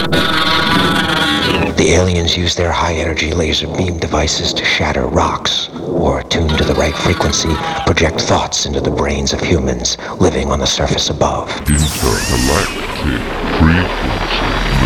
The aliens use their high-energy laser beam devices to shatter rocks, or tuned to the right frequency, project thoughts into the brains of humans living on the surface above. Intergalactic frequency